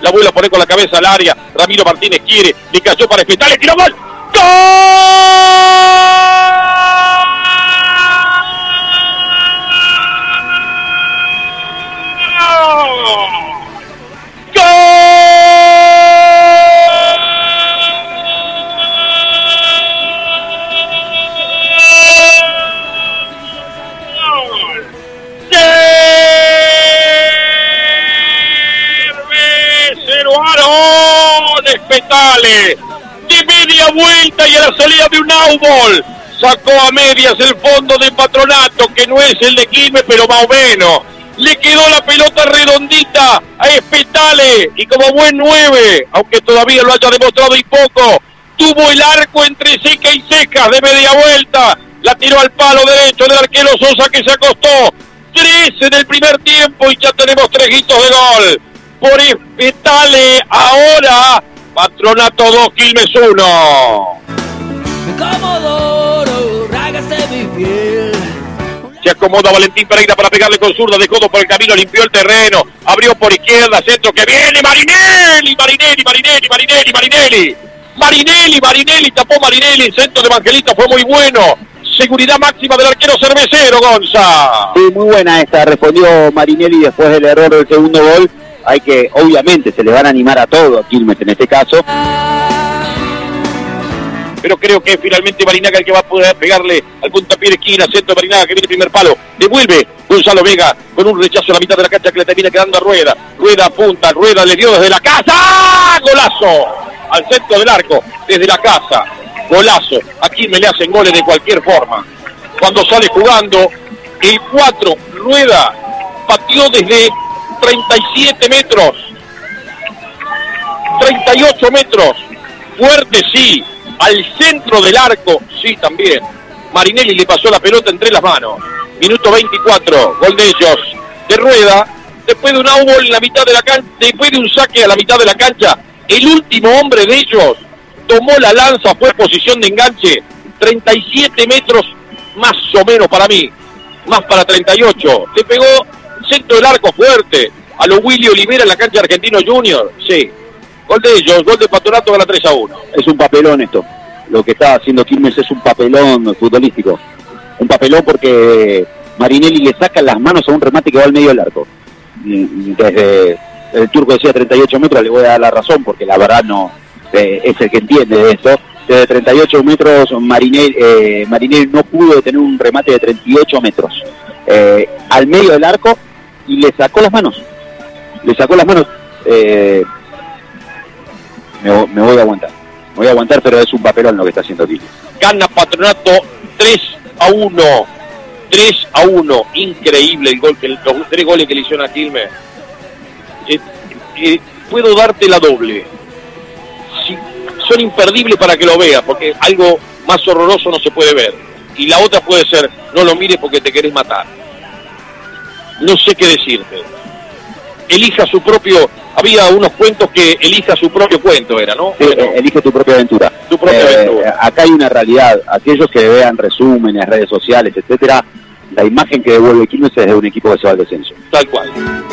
la vuelve a poner con la cabeza al área. Ramiro Martínez quiere, le cayó para Espetale, tiró gol. ¡Gol! Espetale de media vuelta y a la salida de un outball sacó a medias el fondo de Patronato, que no es el de Quilmes, pero más o menos le quedó la pelota redondita a Espetale y como buen 9, aunque todavía lo haya demostrado y poco, tuvo el arco entre ceja y cejas de media vuelta, la tiró al palo derecho del arquero Sosa, que se acostó. 13 del primer tiempo y ya tenemos 3 gritos de gol por Espetale. Ahora Patronato 2, Quilmes 1. Comodoro, rágase mi piel. Se acomoda Valentín Pereira para pegarle con zurda, de codo por el camino, limpió el terreno, abrió por izquierda, centro que viene, Marinelli, tapó Marinelli, centro de Evangelista fue muy bueno. Seguridad máxima del arquero cervecero, Gonza. Sí, muy buena esta, respondió Marinelli después del error del segundo gol. Hay que, obviamente, se le van a animar a todo a Quilmes en este caso. Pero creo que es finalmente Barinaga el que va a poder pegarle al puntapié de esquina, centro de Barinaga que viene el primer palo. Devuelve Gonzalo Vega con un rechazo a la mitad de la cancha que le termina quedando a Rueda. Rueda apunta, Rueda le dio desde la casa. ¡Golazo! Al centro del arco, desde la casa. Golazo. Aquí me le hacen goles de cualquier forma. Cuando sale jugando, el 4, Rueda, pateó desde 37 metros. 38 metros. Fuerte, sí. Al centro del arco, sí, también. Marinelli le pasó la pelota entre las manos. Minuto 24, gol de ellos. De Rueda, después de un outball en la mitad de la cancha, después de un saque a la mitad de la cancha, el último hombre de ellos tomó la lanza, fue posición de enganche. 37 metros, más o menos para mí. Más para 38. Le pegó centro del arco fuerte. A lo Willy Olivera en la cancha de Argentino Junior. Sí. Gol de ellos, gol de Patronato, gana 3-1. Es un papelón esto. Lo que está haciendo Quilmes es un papelón futbolístico. Un papelón porque Marinelli le saca las manos a un remate que va al medio del arco. Desde el turco decía 38 metros, le voy a dar la razón porque la verdad no es el que entiende de esto. Desde 38 metros Marinelli no pudo tener un remate de 38 metros. Al medio del arco y le sacó las manos. Me voy a aguantar, pero es un papelón lo que está haciendo Quilmes. Gana Patronato 3-1. 3-1. Increíble el gol, los 3 goles que le hicieron a Quilmes. Puedo darte la doble. Sí, son imperdibles para que lo veas, porque algo más horroroso no se puede ver. Y la otra puede ser, no lo mires porque te querés matar. No sé qué decirte. Elija su propio... Había unos cuentos que elija su propio cuento, era, ¿no? Sí, bueno, elige tu propia aventura. Tu propia aventura. Acá hay una realidad. Aquellos que vean resúmenes, redes sociales, etcétera, la imagen que devuelve Quilmes es de un equipo que se va al descenso. Tal cual.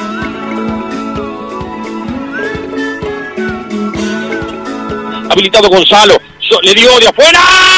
Habilitado Gonzalo. Le dio de afuera.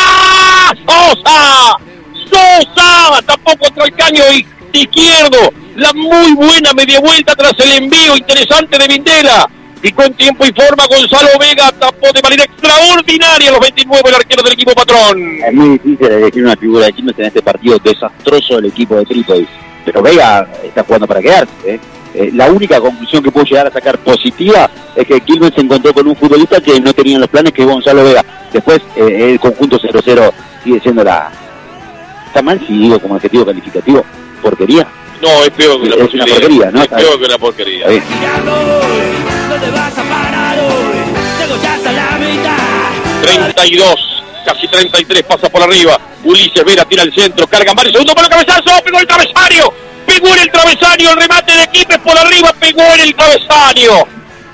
¡Sosa! Tapó contra el caño izquierdo. La muy buena media vuelta tras el envío interesante de Vindela. Picó en tiempo y forma Gonzalo Vega, tapó de manera extraordinaria a los 29 el arquero del equipo patrón. Es muy difícil elegir una figura de Quilmes en este partido desastroso del equipo de Trípoli. Pero Vega está jugando para quedarse. La única conclusión que puedo llegar a sacar positiva es que Quilmes se encontró con un futbolista que no tenía en los planes, que es Gonzalo Vega. Después el conjunto 0-0 sigue siendo la... Está mal si digo como adjetivo calificativo, porquería. No, es peor que una porquería. Una porquería, ¿no? Es peor que una porquería. ¿Dónde vas a parar hoy? Tengo ya hasta la mitad. 32, casi 33, pasa por arriba. Ulises Vera tira al centro, carga Mario, segundo por el cabezazo, pegó el travesaño. Pegó en el travesaño, el remate de Quilmes por arriba, pegó en el travesaño.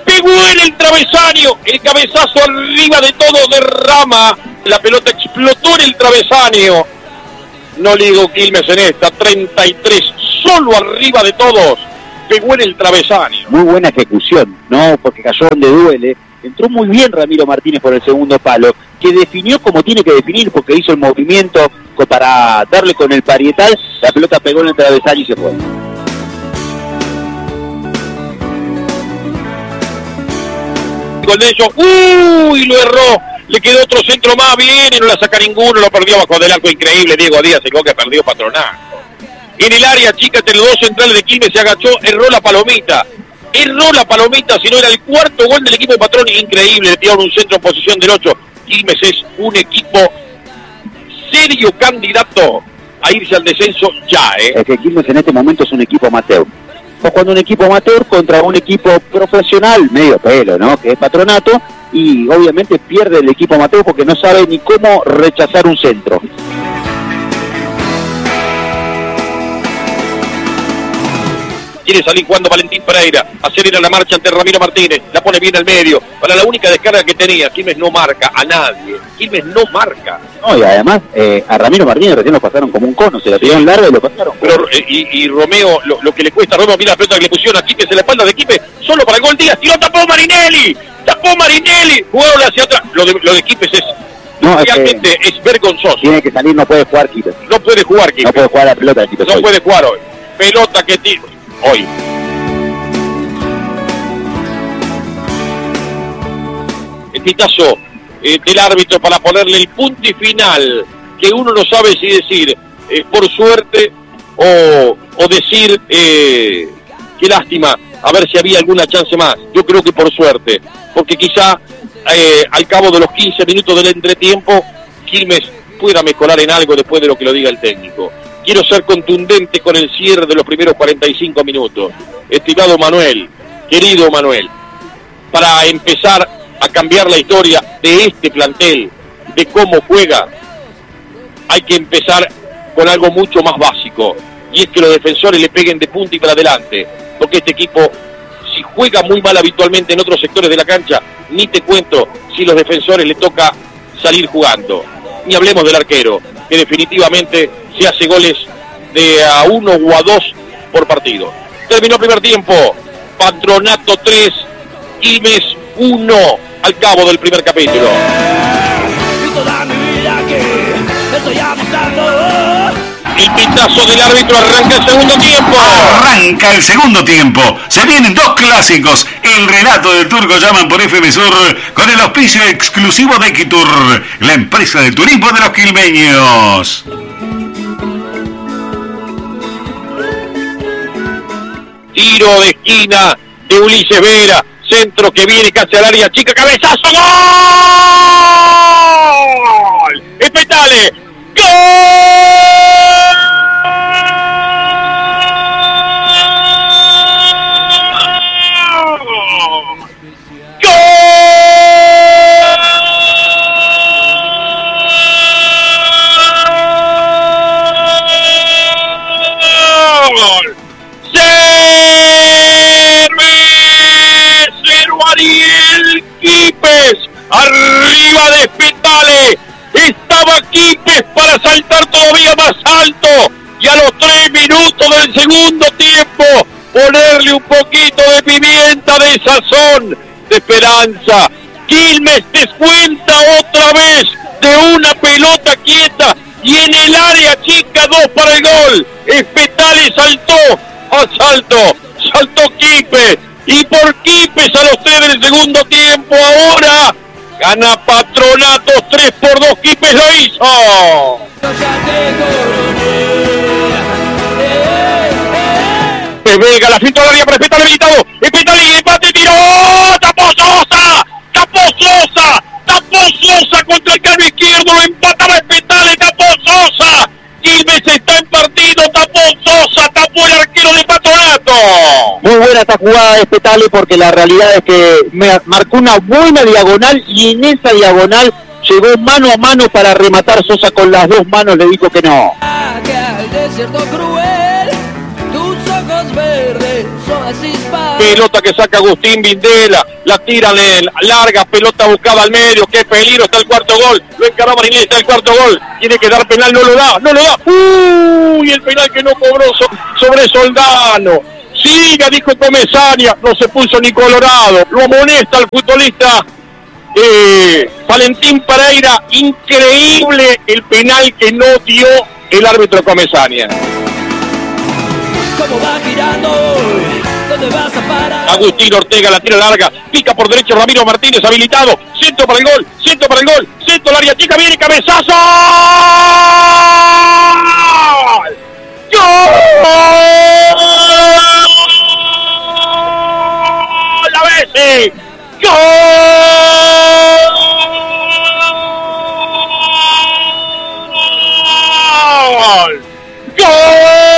El cabezazo arriba de todo de Rama. La pelota explotó en el travesaño. No le digo Quilmes en esta, 33, solo arriba de todos. pegó en el travesaño. Muy buena ejecución, ¿no? Porque cayó donde duele. Entró muy bien Ramiro Martínez por el segundo palo, que definió como tiene que definir, porque hizo el movimiento para darle con el parietal, la pelota pegó en el travesaño y se fue. Con ellos, lo erró, le quedó otro centro más bien y no la saca ninguno, lo perdió bajo del arco, increíble, Diego Díaz, el gol que perdió Patronato. En el área chica, entre los dos centrales de Quilmes se agachó, erró la palomita, si no era el cuarto gol del equipo de Patrón, increíble, le tiraron un centro en posición del 8. Quilmes es un equipo serio candidato a irse al descenso ya, Es que Quilmes en este momento es un equipo amateur. Estamos jugando un equipo amateur contra un equipo profesional, medio pelo, ¿no? Que es Patronato, y obviamente pierde el equipo amateur porque no sabe ni cómo rechazar un centro. Quiere salir jugando Valentín Pereira, acelera la marcha ante Ramiro Martínez, la pone bien al medio, para la única descarga que tenía. Quilmes no marca a nadie, Quilmes no marca. No, y además a Ramiro Martínez recién lo pasaron como un cono, se la tiraron larga y lo pasaron. Pero, y Romeo, lo que le cuesta a Romeo, mira la pelota que le pusieron a Quilmes en la espalda de Quilmes, solo para el gol Díaz, tiró, tapó Marinelli, jugaron hacia atrás. Lo de Quilmes es... No, realmente es vergonzoso. Tiene que salir, no puede jugar Quilmes. No puede jugar Quilmes. No puede jugar la pelota de Quilmes. No puede jugar hoy. Pelota que tira hoy. El pitazo del árbitro para ponerle el punto y final, que uno no sabe si decir por suerte o decir qué lástima, a ver si había alguna chance más. Yo creo que por suerte, porque quizá al cabo de los 15 minutos del entretiempo Quilmes pueda mejorar en algo después de lo que lo diga el técnico. Quiero ser contundente con el cierre de los primeros 45 minutos. Estimado Manuel, querido Manuel, para empezar a cambiar la historia de este plantel, de cómo juega, hay que empezar con algo mucho más básico, y es que los defensores le peguen de punta y para adelante, porque este equipo, si juega muy mal habitualmente en otros sectores de la cancha, ni te cuento si los defensores le toca salir jugando. Ni hablemos del arquero, que definitivamente se hace goles de a 1 o a 2 por partido. Terminó el primer tiempo, Patronato 3, Quilmes 1, al cabo del primer capítulo. El pitazo del árbitro, arranca el segundo tiempo. Arranca el segundo tiempo. Se vienen dos clásicos. El relato del Turco llaman por FM Sur con el auspicio exclusivo de Equitur, la empresa de turismo de los quilmeños. Tiro de esquina de Ulises Vera. Centro que viene casi al área chica. ¡Cabezazo! ¡Gol! ¡Espetale! Ariel Quipes, arriba de Espetale, estaba Quipes para saltar todavía más alto, y a los 3 minutos del segundo tiempo, ponerle un poquito de pimienta, de sazón, de esperanza. Quilmes descuenta otra vez de una pelota quieta, y en el área chica 2 para el gol. Espetale saltó Quipes. Y por Quipes a los 3 del segundo tiempo, ahora gana Patronato 3-2, Quipes lo hizo. Vega, la finta al área para Espetale habilitado, Espetale y empate, tiró, tapó Sosa contra el cano izquierdo, lo empataba Espetale, tapó Sosa. Quilmes está en partido, tapó Sosa, tapó el arquero de Patronato. Muy buena esta jugada de Espetale, porque la realidad es que marcó una buena diagonal, y en esa diagonal llegó mano a mano para rematar. Sosa con las 2 manos le dijo que no. Pelota que saca Agustín Vindela, la tiran larga, pelota buscada al medio, qué peligro, está el cuarto gol, lo encaró Marinelli, está el cuarto gol, tiene que dar penal, no lo da, y el penal que no cobró sobre Soldano siga, dijo Comesaña, no se puso ni colorado, lo amonesta al futbolista Valentín Pereira. Increíble el penal que no dio el árbitro Comesaña. ¿Cómo va girando? ¿Dónde vas a parar? Agustín Ortega la tira larga, pica por derecho Ramiro Martínez habilitado, centro para el gol, centro para el gol, centro al área chica, viene cabezazo. ¡Gol! ¡La Bessi! ¡Gol! ¡Gol!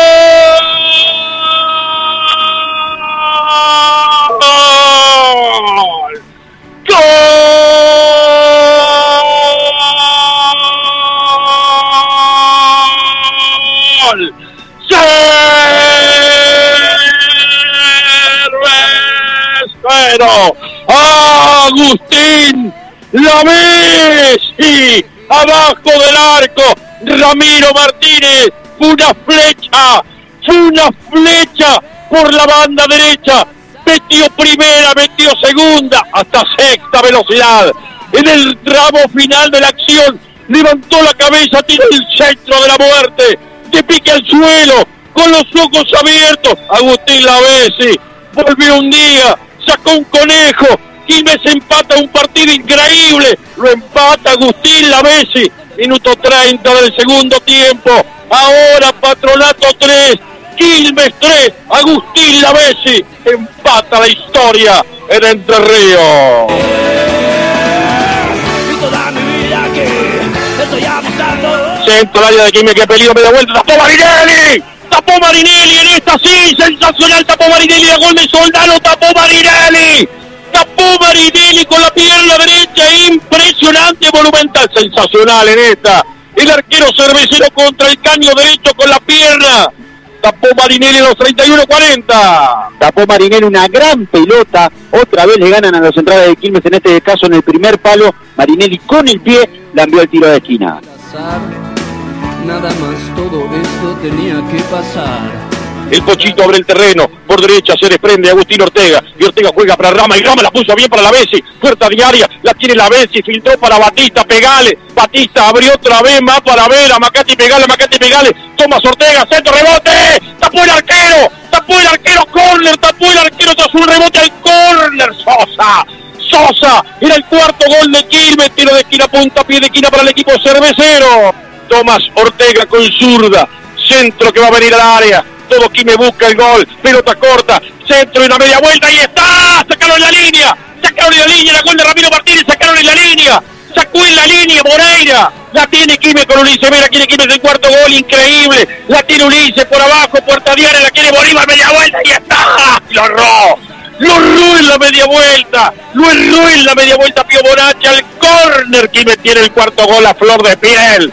Cervecero, Agustín La Bessi, abajo del arco, Ramiro Martínez, una flecha por la banda derecha, metió primera, metió segunda, hasta sexta velocidad. En el tramo final de la acción, levantó la cabeza, tiró el centro de la muerte, de pique al suelo, con los ojos abiertos. Agustín La Bessi volvió un día, sacó un conejo, Quilmes empata un partido increíble, lo empata Agustín La Bessi, minuto 30 del segundo tiempo. Ahora Patronato 3, Quilmes 3, Agustín La Bessi empata la historia en Entre Ríos. Y toda mi vida que estoy apostando. Centro al área de Quilmes, que peligro, media vuelta, tapó Marinelli. Tapó Marinelli en esta, sí, sensacional, tapó Marinelli, a gol de Soldano, tapó Marinelli con la pierna derecha, impresionante, monumental, sensacional en esta, el arquero Cervecero contra el caño derecho con la pierna, tapó Marinelli en los 31-40. Tapó Marinelli una gran pelota, otra vez le ganan a los centrales de Quilmes, en este caso en el primer palo, Marinelli con el pie la envió al tiro de esquina. Nada más, todo esto tenía que pasar. El Pochito abre el terreno, por derecha se desprende Agustín Ortega, y Ortega juega para Rama, y Rama la puso bien para La Bessi, puerta diaria, la tiene La Bessi, filtró para Batista, pegale, Batista abrió otra vez, más para Vera, Macati pegale, Tomás Ortega, centro, rebote, tapó el arquero, córner, tapó el arquero tras un rebote al córner, Sosa, era el cuarto gol de Quilmes, tiro de esquina, puntapié de esquina para el equipo cervecero. Tomás Ortega con zurda, centro que va a venir al área, todo Quilmes busca el gol, pelota corta, centro y una media vuelta, y está, sacaron en la línea, la gol de Ramiro Martínez, sacaron en la línea, sacó en la línea Moreira, la tiene Quilmes con Ulises Vera, quiere Quilmes el cuarto gol, increíble, la tiene Ulises por abajo, puerta diaria, la quiere Bolívar, media vuelta, y está, lo erró en la media vuelta, Pío Bonacci al córner, Quilmes tiene el cuarto gol a flor de piel.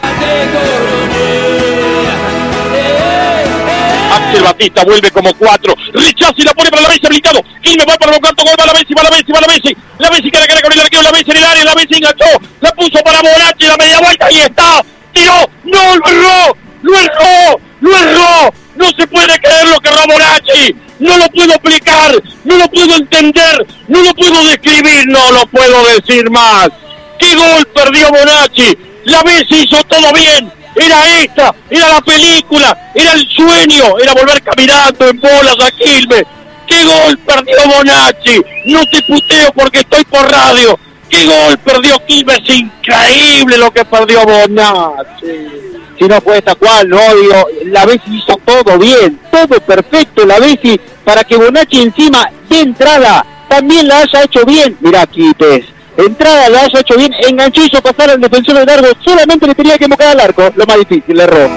Axel Batista vuelve como 4, rechaza y la pone para La Bessi habilitado, Quilmes va para el cuarto gol, va La Bessi, La Bessi cara a cara con el arquero, La Bessi en el área, La Bessi enganchó, la puso para Bonacci, la media vuelta, y está, tiró, no, lo erró, no se puede creer lo que erró Bonacci, no lo puedo explicar, no lo puedo entender, no lo puedo describir, no lo puedo decir más. ¿Qué gol perdió Bonacci? La Bessi hizo todo bien, era la película, era el sueño, era volver caminando en bolas a Quilmes. ¿Qué gol perdió Bonacci? No te puteo porque estoy por radio. ¿Qué gol perdió Quilmes? Increíble lo que perdió Bonacci. Si no fue esta cual, no, digo, La Bessi hizo todo bien, todo perfecto La Bessi, para que Bonacci encima de entrada también la haya hecho bien. Mirá, Quites, entrada la haya hecho bien, enganchó, hizo pasar al defensor de largo, solamente le tenía que mocar al arco, lo más difícil, le erró.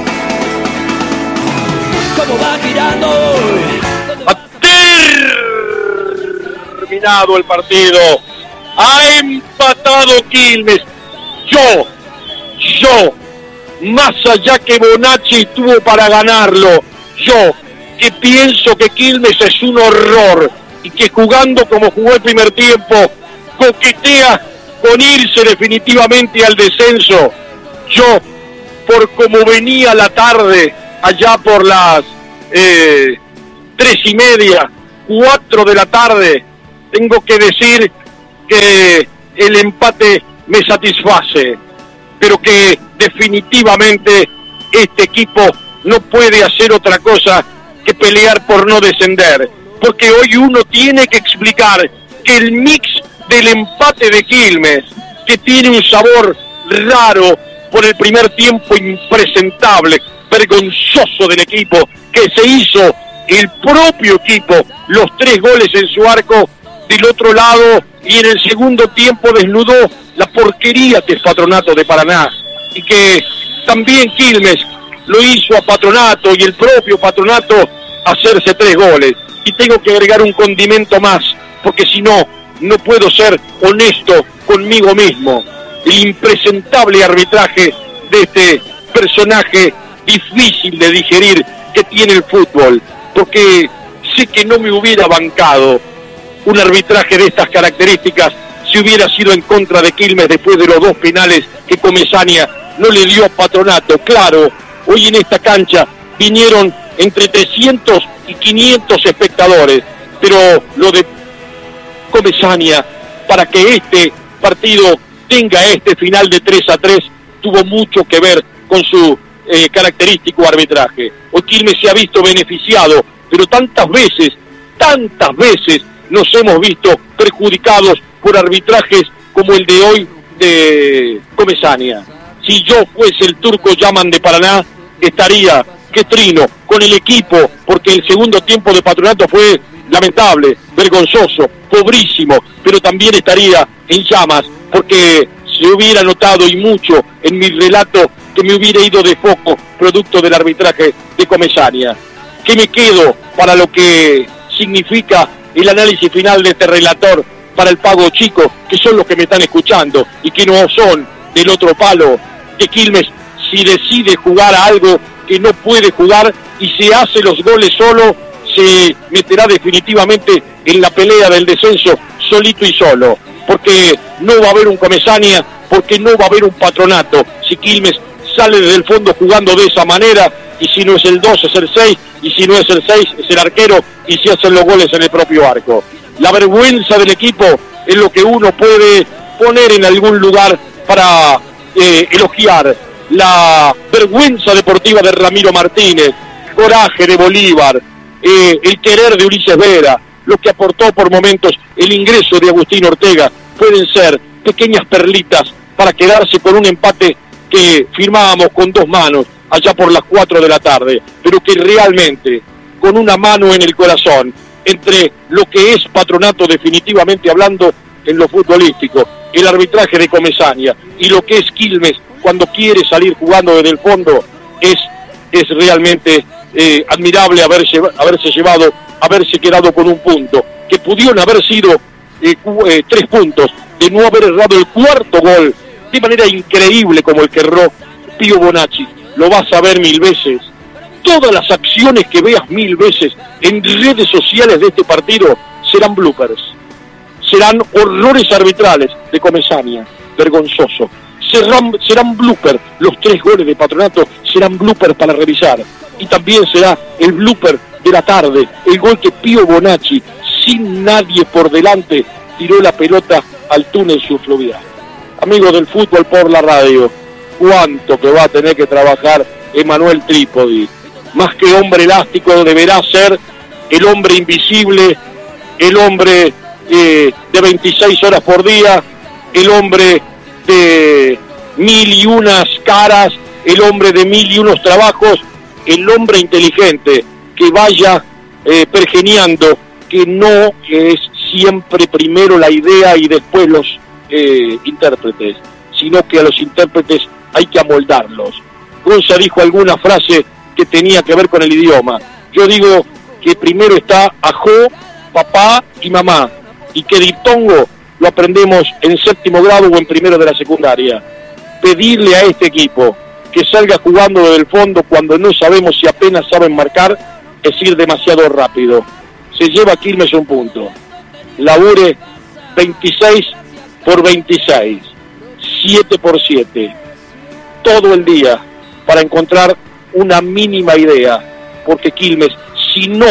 ¿Cómo va girando? Ha terminado el partido, ha empatado Quilmes. Yo, más allá que Bonacci tuvo para ganarlo, yo que pienso que Quilmes es un horror y que jugando como jugó el primer tiempo coquetea con irse definitivamente al descenso, yo por como venía la tarde allá por las 3:30, 4 de la tarde, tengo que decir que el empate me satisface, pero que definitivamente este equipo no puede hacer otra cosa que pelear por no descender, porque hoy uno tiene que explicar que el mix del empate de Quilmes, que tiene un sabor raro por el primer tiempo impresentable, vergonzoso del equipo, que se hizo el propio equipo, los 3 goles en su arco del otro lado, y en el segundo tiempo desnudó la porquería que es Patronato de Paraná, y que también Quilmes lo hizo a Patronato y el propio Patronato hacerse 3 goles. Y tengo que agregar un condimento más, porque si no, no puedo ser honesto conmigo mismo. El impresentable arbitraje de este personaje difícil de digerir que tiene el fútbol, porque sé que no me hubiera bancado un arbitraje de estas características si hubiera sido en contra de Quilmes después de los 2 penales que Comesaña no le dio a Patronato. Claro, hoy en esta cancha vinieron entre 300 y 500 espectadores, pero lo de Comesaña, para que este partido tenga este final de 3-3, tuvo mucho que ver con su característico arbitraje. Hoy Quilmes se ha visto beneficiado, pero tantas veces nos hemos visto perjudicados por arbitrajes como el de hoy de Comesaña. Si yo fuese el Turco Yaman de Paraná, estaría que trino con el equipo, porque el segundo tiempo de Patronato fue lamentable, vergonzoso, pobrísimo, pero también estaría en llamas, porque se hubiera notado y mucho en mi relato que me hubiera ido de foco producto del arbitraje de Comesaña. ¿Qué me quedo para lo que significa el análisis final de este relator para el pago chico, que son los que me están escuchando y que no son del otro palo? Que Quilmes, si decide jugar a algo que no puede jugar y se hace los goles solo, se meterá definitivamente en la pelea del descenso solito y solo, porque no va a haber un Comesaña, porque no va a haber un Patronato. Si Quilmes sale desde el fondo jugando de esa manera, y si no es el 2 es el 6, y si no es el 6 es el arquero, y si hacen los goles en el propio arco. La vergüenza del equipo es lo que uno puede poner en algún lugar para elogiar. La vergüenza deportiva de Ramiro Martínez, el coraje de Bolívar, el querer de Ulises Vera, lo que aportó por momentos el ingreso de Agustín Ortega, pueden ser pequeñas perlitas para quedarse con un empate que firmábamos con 2 manos allá por las 4 de la tarde, pero que realmente con una mano en el corazón, entre lo que es Patronato definitivamente hablando en lo futbolístico, el arbitraje de Comesaña, y lo que es Quilmes cuando quiere salir jugando desde el fondo, es realmente admirable haberse quedado con un punto, que pudieron haber sido 3 puntos, de no haber errado el 4º gol de manera increíble como el que erró Pío Bonacci. Lo vas a ver 1000 veces. Todas las acciones que veas 1000 veces en redes sociales de este partido serán bloopers, serán horrores arbitrales de Comesaña, vergonzoso. Serán bloopers, los 3 goles de Patronato serán bloopers para revisar, y también será el blooper de la tarde, el gol que Pío Bonacci, sin nadie por delante, tiró la pelota al túnel subfluvial. Amigos del fútbol por la radio, cuánto que va a tener que trabajar Emanuel Trípodi. Más que hombre elástico deberá ser el hombre invisible, el hombre de 26 horas por día, el hombre de 1001 caras, el hombre de 1001 trabajos, el hombre inteligente que vaya pergeniando que no es siempre primero la idea y después los intérpretes, sino que a los intérpretes hay que amoldarlos. Gonza dijo alguna frase que tenía que ver con el idioma. Yo digo que primero está ajó, papá y mamá, y que diptongo lo aprendemos en 7º grado o en 1º de la secundaria. Pedirle a este equipo que salga jugando desde el fondo cuando no sabemos si apenas saben marcar es ir demasiado rápido. Se lleva Quilmes un punto. Labure 26 por 26, 7 por 7, todo el día para encontrar una mínima idea, porque Quilmes, si no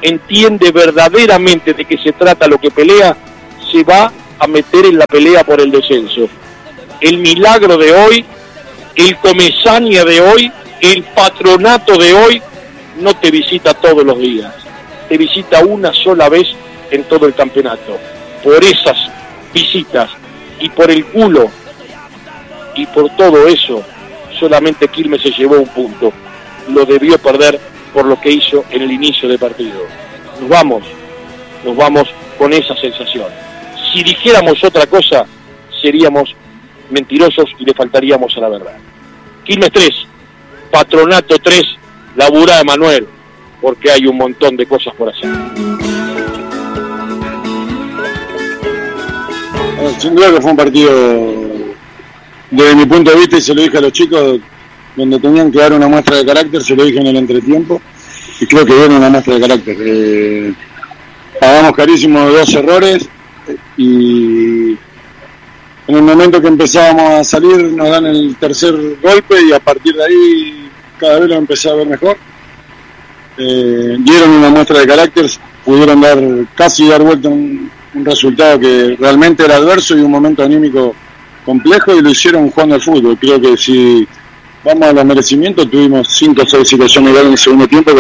entiende verdaderamente de qué se trata lo que pelea, se va a meter en la pelea por el descenso. El Milagro de hoy, el Comesaña de hoy, el Patronato de hoy, no te visita todos los días, te visita una sola vez en todo el campeonato. Por esas visitas y por el culo y por todo eso, solamente Quilmes se llevó un punto. Lo debió perder por lo que hizo en el inicio del partido. Nos vamos con esa sensación. Si dijéramos otra cosa, seríamos mentirosos y le faltaríamos a la verdad. Quilmes 3, Patronato 3, laburá Emanuel, porque hay un montón de cosas por hacer. Sin duda que fue un partido, desde mi punto de vista, y se lo dije a los chicos, donde tenían que dar una muestra de carácter, se lo dije en el entretiempo, y creo que dieron una muestra de carácter. Pagamos carísimo 2 errores, y en el momento que empezábamos a salir nos dan el tercer golpe, y a partir de ahí cada vez lo empecé a ver mejor. Dieron una muestra de carácter, pudieron dar vuelta un resultado que realmente era adverso y un momento anímico complejo, y lo hicieron jugando al fútbol. Creo que si vamos a los merecimientos, tuvimos 5 o 6 situaciones en el segundo tiempo que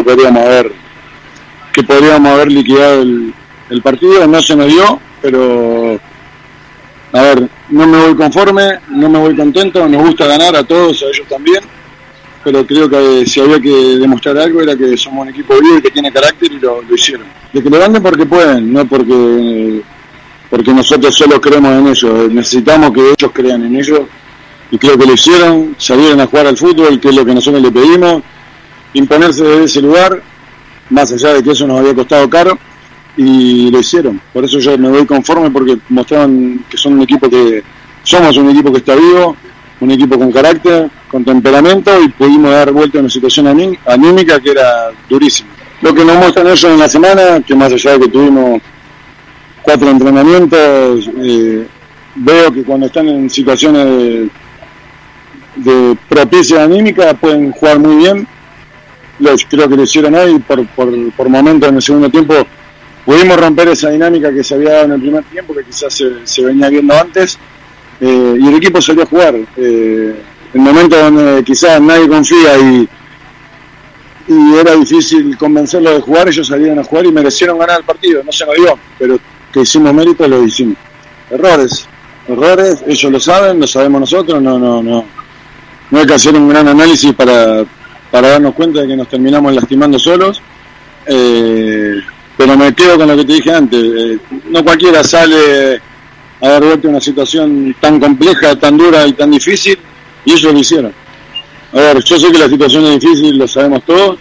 podríamos haber liquidado el partido. No se nos dio, pero a ver, no me voy conforme, no me voy contento, nos gusta ganar a todos, a ellos también, pero creo que si había que demostrar algo era que somos un equipo vivo y que tiene carácter, y lo hicieron. De que levanten porque pueden, no porque nosotros solo creemos en ellos. Necesitamos que ellos crean en ellos, y creo que lo hicieron. Salieron a jugar al fútbol, que es lo que nosotros le pedimos, imponerse desde ese lugar, más allá de que eso nos había costado caro, y lo hicieron. Por eso yo me voy conforme, porque mostraron que somos un equipo que está vivo, un equipo con carácter, con temperamento, y pudimos dar vuelta a una situación anímica que era durísima. Lo que nos muestran ellos en la semana, que más allá de que tuvimos 4 entrenamientos, veo que cuando están en situaciones de propicia anímica pueden jugar muy bien. Creo que lo hicieron hoy, por momentos en el segundo tiempo pudimos romper esa dinámica que se había dado en el primer tiempo, que quizás se venía viendo antes, y el equipo salió a jugar. El momento donde quizás nadie confía y era difícil convencerlos de jugar, ellos salieron a jugar y merecieron ganar el partido. No se nos dio, pero que hicimos mérito, lo hicimos. Errores, ellos lo saben, lo sabemos nosotros. No hay que hacer un gran análisis para darnos cuenta de que nos terminamos lastimando solos, pero me quedo con lo que te dije antes. No cualquiera sale a dar vuelta a una situación tan compleja, tan dura y tan difícil, y ellos lo hicieron. A ver, yo sé que la situación es difícil, lo sabemos todos,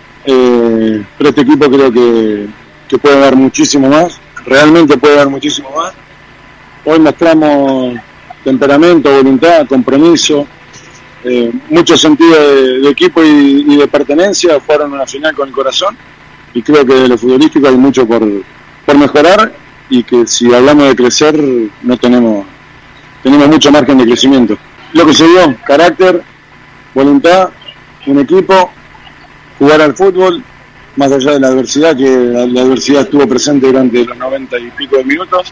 pero este equipo creo que puede dar muchísimo más, realmente puede dar muchísimo más. Hoy mostramos temperamento, voluntad, compromiso, mucho sentido de equipo y de pertenencia. Jugaron una final con el corazón, y creo que de lo futbolístico hay mucho por mejorar, y que si hablamos de crecer no tenemos mucho margen de crecimiento. Lo que se dio, carácter, voluntad, un equipo, jugar al fútbol, más allá de la adversidad, que la adversidad estuvo presente durante los 90 y pico de minutos,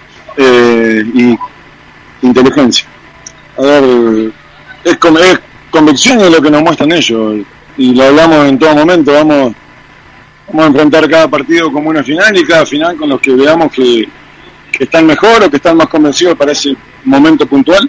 y inteligencia. A ver, es convicción de lo que nos muestran ellos, y lo hablamos en todo momento. Vamos a enfrentar cada partido como una final, y cada final con los que veamos que están mejor o que están más convencidos para ese momento puntual,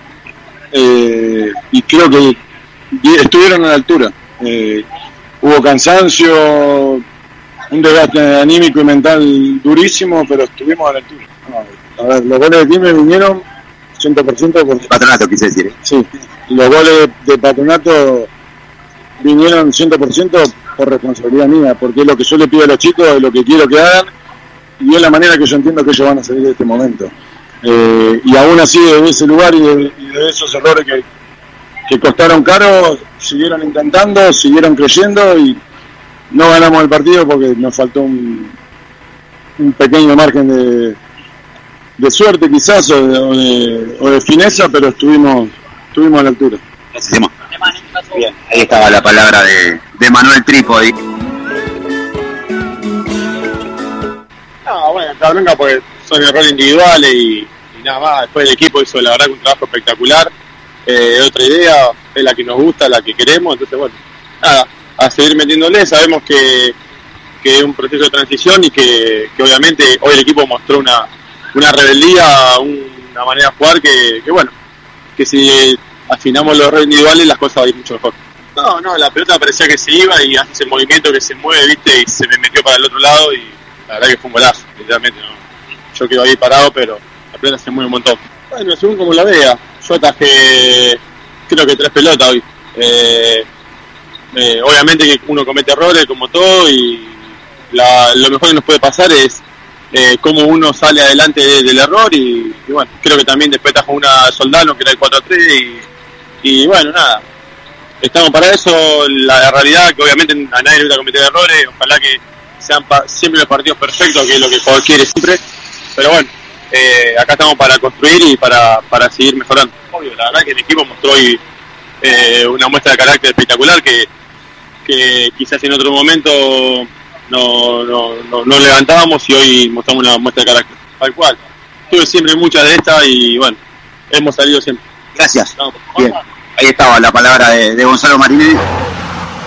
y creo que estuvieron a la altura. Hubo cansancio, un desgaste anímico y mental durísimo, pero estuvimos a la altura. A ver, los goles de Quilmes vinieron 100% por Patronato, quise decir. Sí, los goles de Patronato vinieron 100% por responsabilidad mía, porque es lo que yo le pido a los chicos, es lo que quiero que hagan, y es la manera que yo entiendo que ellos van a salir de este momento. Y aún así, de ese lugar y de esos errores que costaron caro, siguieron intentando, siguieron creyendo, y no ganamos el partido porque nos faltó un pequeño margen de suerte quizás, o de fineza, pero estuvimos a la altura. Gracias, bien, ahí estaba la palabra de Manuel Trípodi. mucha bronca porque son errores individuales y nada más. Después el equipo hizo la verdad un trabajo espectacular, otra idea, es la que nos gusta, la que queremos, entonces bueno, nada, a seguir metiéndole. Sabemos que es un proceso de transición y que obviamente hoy el equipo mostró una rebeldía, una manera de jugar que bueno, que si afinamos los errores individuales las cosas van a ir mucho mejor. No, la pelota parecía que se iba y hace ese movimiento que se mueve, viste, y se me metió para el otro lado y la verdad que fue un golazo, literalmente, ¿no? Yo quedo ahí parado, pero la pelota se mueve un montón. Bueno, según como la vea, yo atajé creo que 3 pelotas hoy. Obviamente que uno comete errores como todo y lo mejor que nos puede pasar es cómo uno sale adelante del error y bueno, creo que también después atajó una Soldano que era el 4-3 y bueno, nada. Estamos para eso, la realidad que obviamente a nadie le gusta cometer errores, ojalá que sean siempre los partidos perfectos, que es lo que el jugador quiere siempre, pero bueno, acá estamos para construir y para seguir mejorando. Obvio, la verdad que el equipo mostró hoy una muestra de carácter espectacular que quizás en otro momento no levantábamos y hoy mostramos una muestra de carácter, tal cual. Tuve siempre muchas de estas y bueno, hemos salido siempre. Gracias. Bien. Ahí estaba la palabra de Gonzalo Marinelli.